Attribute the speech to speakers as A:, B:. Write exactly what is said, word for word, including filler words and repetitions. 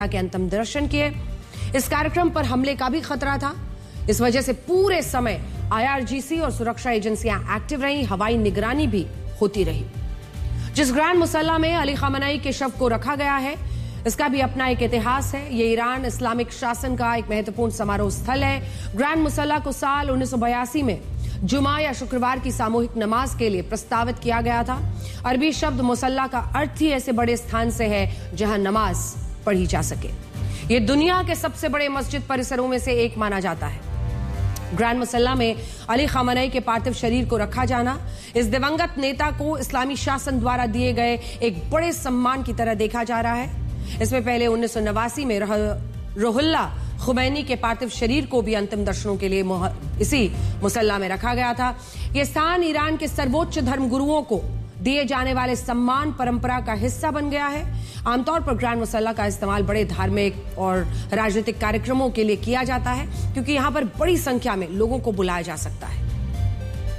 A: के अंतिम दर्शन किए। इस कार्यक्रम पर हमले का भी खतरा था। इस वजह से पूरे समय आईआरजीसी और सुरक्षा एजेंसियां एक्टिव रही, हवाई निगरानी भी होती रही। जिस ग्रैंड मुसल्ला में अली खामनेई के शव को रखा गया है, इसका भी अपना एक इतिहास है। ये ईरान इस्लामिक शासन का एक महत्वपूर्ण समारोह स्थल है। ग्रैंड मुसल्ला को साल उन्नीस सौ बयासी में जुमा या शुक्रवार की सामूहिक नमाज के लिए प्रस्तावित किया गया था। अरबी शब्द मुसल्ला का अर्थ ही ऐसे बड़े स्थान से है जहां नमाज पढ़ी जा सके। ये दुनिया के सबसे बड़े मस्जिद परिसरों में से एक माना जाता है। ग्रैंड मुसल्ला में अली खामनेई के पार्थिव शरीर को रखा जाना इस दिवंगत नेता को इस्लामी शासन द्वारा दिए गए एक बड़े सम्मान की तरह देखा जा रहा है। इसमें पहले उन्नीस सौ नवासी में रुहुल्ला खुमैनी के पार्थिव शरीर को भी अंतिम दर्शनों के लिए इसी मुसल्ला में रखा गया था। यह स्थान ईरान के सर्वोच्च धर्म गुरुओं को दिए जाने वाले सम्मान परंपरा का हिस्सा बन गया है। आमतौर पर ग्रैंड मुसल्ला का इस्तेमाल बड़े धार्मिक और राजनीतिक कार्यक्रमों के लिए किया जाता है, क्योंकि यहां पर बड़ी संख्या में लोगों को बुलाया जा सकता है।